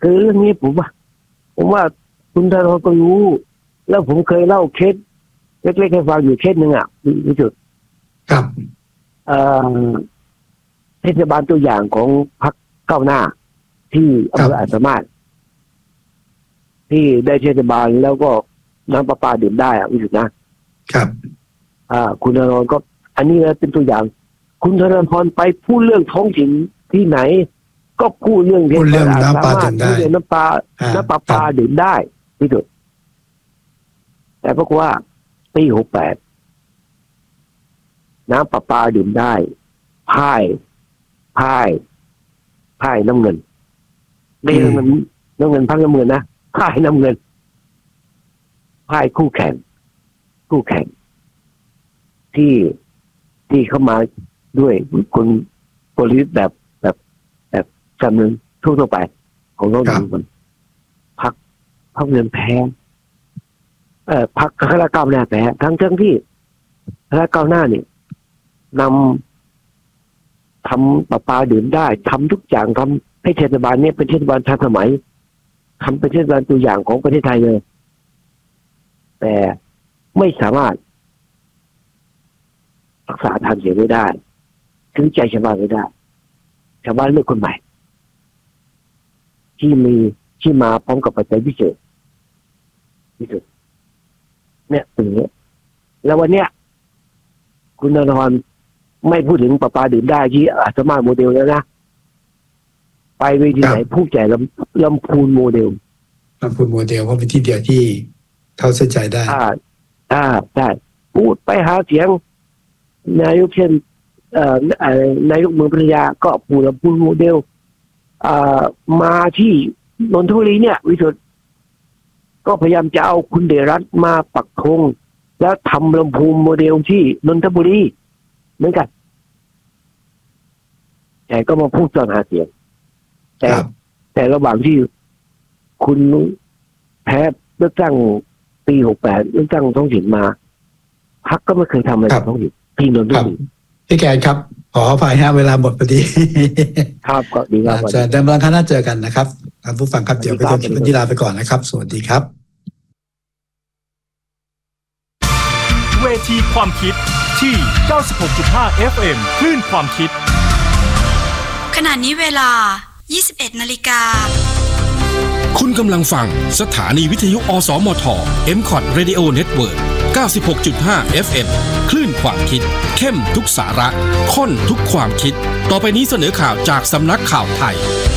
คือเรื่องนี้ผมว่าคุณธนาธรก็รู้แล้วผมเคยเล่าเคสเล็กๆให้ฟังอยู่เคสหนึ่งที่สุดครับเทศบาลตัวอย่างของพรรคก้าวหน้าที่อำเภออาจสามารถที่ได้เทศบาลแล้วก็น้ำประปาดื่มได้ที่สุดนะครับคุณธนาธรก็อันนี้เป็นตัวอย่างคุณธนาธรไปพูดเรื่องท้องถิ่นที่ไหนก็พูดเรื่องน้ำปลาดื่มได้พูดเรื่องน้ำประปาดื่มได้ที่สุดแต่ปรากฏว่าปี68น้ำประปาดื่มได้พ่ายน้ำเงินไม่ใช่น้ำเงินพักน้ำเงินนะพ่ายน้ำเงินพ่ายคู่แข่งที่เข้ามาด้วยคนกลยุทธ์แบบจำนวนทั่วไปของน้องคนพักเงินแพ้พักคณะก้าวหน้าแพ้ทั้งที่คณะก้าวหน้าเนี่ยนำทำประปาดื่มได้ทำทุกอย่างทำให้เทศบาลเนี่ยเป็นเทศบาลทันสมัยทำเป็นเทศบาลตัวอย่างของประเทศไทยเลยแต่ไม่สามารถรักษาทางเสียงไม่ได้ถึงใจชาวบ้านไม่ได้ชาวบ้านเลือกคนใหม่ที่มาพร้อมกับปัจจัยพิเศษที่สุดเนี่ยตรงนี้แล้ววันเนี้ยคุณธนาธรไม่พูดถึงประปาดื่มได้ที่อาจจะมาโมเดลแล้วนะไปเวทีไหนพูดแต่ลำพูนโมเดลเพราะเป็นที่เดียวที่เขาเข้าใจได้ได้พูดไปหาเสียงนายกเช่นนายกเมืองพัทยาก็พูดลำพูนโมเดลมาที่นนทบุรีเนี่ยวิสุทธ์ก็พยายามจะเอาคุณเดชรัตน์มาปักธงแล้วทำลำพูนโมเดลที่นนทบุรีเหมือนกันแต่ก็มาพูดตอนหาเสียงแต่ระหว่างที่คุณแพ้เลือกตั้งปี68เลือกตั้งท้องถิ่นมาพรรคก็ไม่เคยทำอะไรท้องถิ่นที่นนทบุรีพี่แกครับขออภัยเวลาหมดพอดีครับก็ดีครับจะเดิมรังคณะเจอกันนะครับท่านผู้ฟังครับเดี๋ยวไปชมพื้นที่ลาไปก่อนนะครับสวัสดีครับเวทีความคิดที่ 96.5 FM คลื่นความคิดขณะนี้เวลา 21:00 น. คุณกำลังฟังสถานีวิทยุอสมท MCOT Radio Network 96.5 FM คลื่นความคิดเข้มทุกสาระข้นทุกความคิดต่อไปนี้เสนอข่าวจากสำนักข่าวไทย